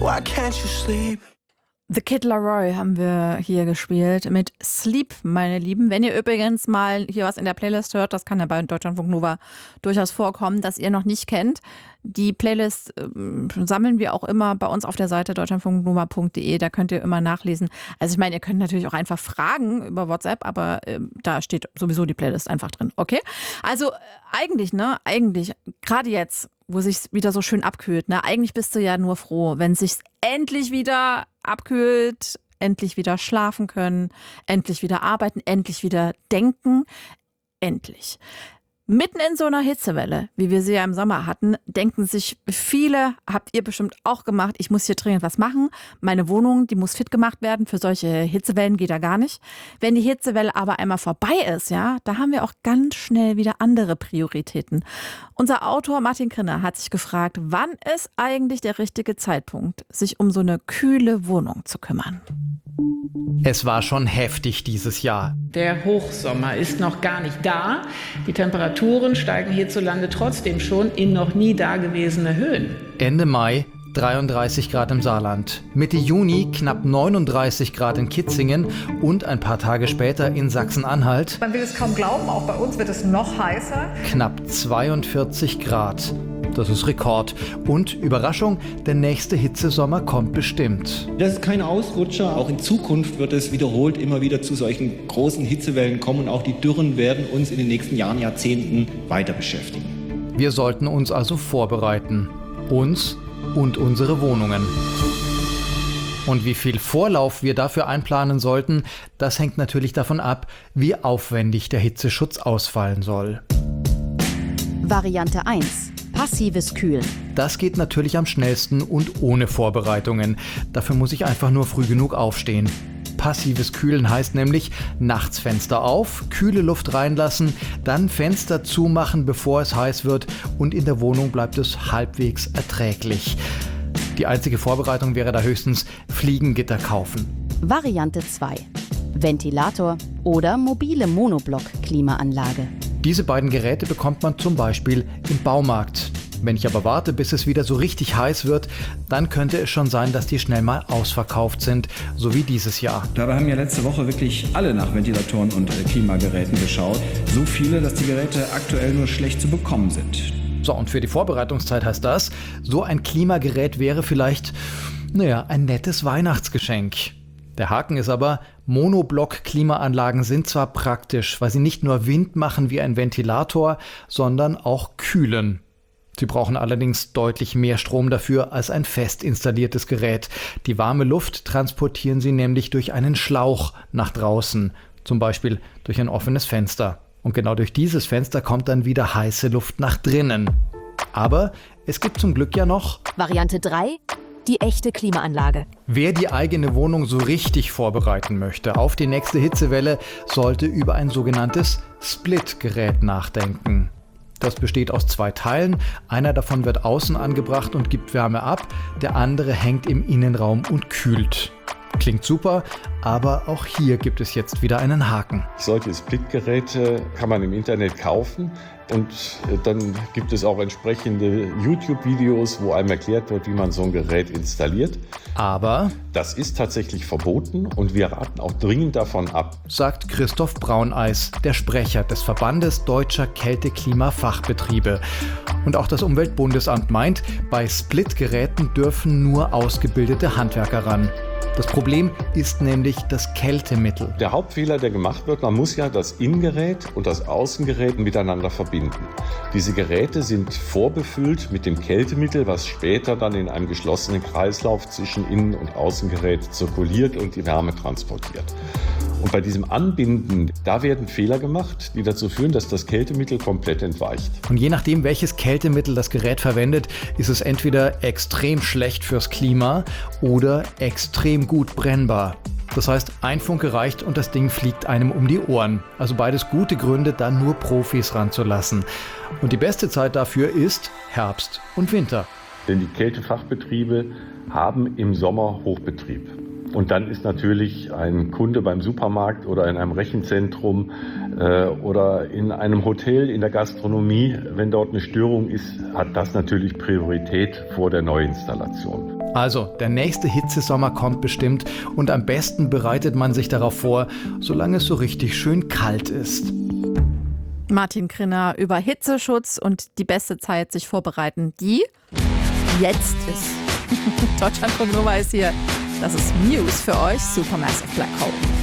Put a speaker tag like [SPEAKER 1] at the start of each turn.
[SPEAKER 1] why can't you sleep?
[SPEAKER 2] The Kid Laroi haben wir hier gespielt mit Sleep, meine Lieben. Wenn ihr übrigens mal hier was in der Playlist hört, das kann ja bei Deutschlandfunk Nova durchaus vorkommen, das ihr noch nicht kennt. Die Playlist sammeln wir auch immer bei uns auf der Seite deutschlandfunknova.de, da könnt ihr immer nachlesen. Also ich meine, ihr könnt natürlich auch einfach fragen über WhatsApp, aber da steht sowieso die Playlist einfach drin, okay? Also eigentlich, gerade jetzt, wo sich's wieder so schön abkühlt, eigentlich bist du ja nur froh, wenn sich's endlich wieder abkühlt, endlich wieder schlafen können, endlich wieder arbeiten, endlich wieder denken, endlich. Mitten in so einer Hitzewelle, wie wir sie ja im Sommer hatten, denken sich viele, habt ihr bestimmt auch gemacht, ich muss hier dringend was machen. Meine Wohnung, die muss fit gemacht werden. Für solche Hitzewellen geht da gar nicht. Wenn die Hitzewelle aber einmal vorbei ist, da haben wir auch ganz schnell wieder andere Prioritäten. Unser Autor Martin Krinner hat sich gefragt, wann ist eigentlich der richtige Zeitpunkt, sich um so eine kühle Wohnung zu kümmern?
[SPEAKER 3] Es war schon heftig dieses Jahr.
[SPEAKER 4] Der Hochsommer ist noch gar nicht da. Die Temperaturen steigen hierzulande trotzdem schon in noch nie dagewesene Höhen.
[SPEAKER 3] Ende Mai 33 Grad im Saarland, Mitte Juni knapp 39 Grad in Kitzingen und ein paar Tage später in Sachsen-Anhalt.
[SPEAKER 5] Man will es kaum glauben, auch bei uns wird es noch heißer.
[SPEAKER 3] Knapp 42 Grad. Das ist Rekord. Und Überraschung, der nächste Hitzesommer kommt bestimmt.
[SPEAKER 6] Das ist kein Ausrutscher. Auch in Zukunft wird es wiederholt immer wieder zu solchen großen Hitzewellen kommen. Und auch die Dürren werden uns in den nächsten Jahren, Jahrzehnten weiter beschäftigen.
[SPEAKER 3] Wir sollten uns also vorbereiten. Uns und unsere Wohnungen. Und wie viel Vorlauf wir dafür einplanen sollten, das hängt natürlich davon ab, wie aufwendig der Hitzeschutz ausfallen soll.
[SPEAKER 7] Variante 1. Passives Kühlen.
[SPEAKER 3] Das geht natürlich am schnellsten und ohne Vorbereitungen. Dafür muss ich einfach nur früh genug aufstehen. Passives Kühlen heißt nämlich, nachts Fenster auf, kühle Luft reinlassen, dann Fenster zumachen, bevor es heiß wird und in der Wohnung bleibt es halbwegs erträglich. Die einzige Vorbereitung wäre da höchstens Fliegengitter kaufen.
[SPEAKER 7] Variante 2. Ventilator oder mobile Monoblock-Klimaanlage.
[SPEAKER 3] Diese beiden Geräte bekommt man zum Beispiel im Baumarkt. Wenn ich aber warte, bis es wieder so richtig heiß wird, dann könnte es schon sein, dass die schnell mal ausverkauft sind, so wie dieses Jahr.
[SPEAKER 8] Dabei haben ja letzte Woche wirklich alle nach Ventilatoren und Klimageräten geschaut. So viele, dass die Geräte aktuell nur schlecht zu bekommen sind.
[SPEAKER 3] So, und für die Vorbereitungszeit heißt das, so ein Klimagerät wäre vielleicht, ein nettes Weihnachtsgeschenk. Der Haken ist aber, Monoblock-Klimaanlagen sind zwar praktisch, weil sie nicht nur Wind machen wie ein Ventilator, sondern auch kühlen. Sie brauchen allerdings deutlich mehr Strom dafür als ein fest installiertes Gerät. Die warme Luft transportieren sie nämlich durch einen Schlauch nach draußen, zum Beispiel durch ein offenes Fenster. Und genau durch dieses Fenster kommt dann wieder heiße Luft nach drinnen. Aber es gibt zum Glück ja noch
[SPEAKER 7] Variante 3. Die echte Klimaanlage.
[SPEAKER 3] Wer die eigene Wohnung so richtig vorbereiten möchte auf die nächste Hitzewelle, sollte über ein sogenanntes Split-Gerät nachdenken. Das besteht aus 2 Teilen. Einer davon wird außen angebracht und gibt Wärme ab. Der andere hängt im Innenraum und kühlt. Klingt super, aber auch hier gibt es jetzt wieder einen Haken.
[SPEAKER 9] Solche Split-Geräte kann man im Internet kaufen und dann gibt es auch entsprechende YouTube-Videos, wo einem erklärt wird, wie man so ein Gerät installiert.
[SPEAKER 3] Aber
[SPEAKER 9] das ist tatsächlich verboten und wir raten auch dringend davon ab,
[SPEAKER 3] sagt Christoph Brauneis, der Sprecher des Verbandes Deutscher Kälte-Klima-Fachbetriebe. Und auch das Umweltbundesamt meint, bei Split-Geräten dürfen nur ausgebildete Handwerker ran. Das Problem ist nämlich das Kältemittel.
[SPEAKER 9] Der Hauptfehler, der gemacht wird, man muss ja das Innengerät und das Außengerät miteinander verbinden. Diese Geräte sind vorbefüllt mit dem Kältemittel, was später dann in einem geschlossenen Kreislauf zwischen Innen- und Außengerät zirkuliert und die Wärme transportiert. Und bei diesem Anbinden, da werden Fehler gemacht, die dazu führen, dass das Kältemittel komplett entweicht.
[SPEAKER 3] Und je nachdem, welches Kältemittel das Gerät verwendet, ist es entweder extrem schlecht fürs Klima oder extrem gut brennbar. Das heißt, ein Funke reicht und das Ding fliegt einem um die Ohren. Also beides gute Gründe, da nur Profis ranzulassen. Und die beste Zeit dafür ist Herbst und Winter.
[SPEAKER 9] Denn die Kältefachbetriebe haben im Sommer Hochbetrieb. Und dann ist natürlich ein Kunde beim Supermarkt oder in einem Rechenzentrum oder in einem Hotel, in der Gastronomie, wenn dort eine Störung ist, hat das natürlich Priorität vor der Neuinstallation.
[SPEAKER 3] Also, der nächste Hitzesommer kommt bestimmt und am besten bereitet man sich darauf vor, solange es so richtig schön kalt ist.
[SPEAKER 2] Martin Krinner über Hitzeschutz und die beste Zeit, sich vorbereiten, die jetzt ist. Deutschlandfunk Nova ist hier. Das ist News für euch, Supermassive Black Hole.